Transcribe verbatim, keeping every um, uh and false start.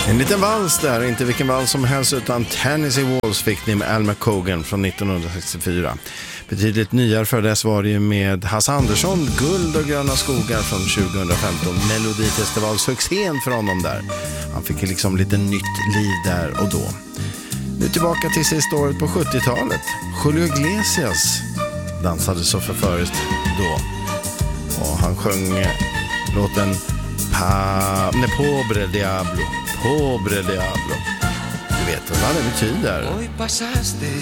En liten vals där, inte vilken vals som helst utan Tennessee Waltz fick ni med Al McCogan från nittonhundrasextiofyra. Betydligt nyare för dess var det ju med Hasse Andersson, Guld och gröna skogar från tjugohundrafemton. Melodifestivalsuccén för honom där. Han fick ju liksom lite nytt liv där och då. Nu tillbaka till sista året på sjuttiotalet. Julio Iglesias dansade så förförigt då. Och han sjöng låten Pa... Ne Pobre Diablo. Pobre Diablo. Du vet vad det betyder.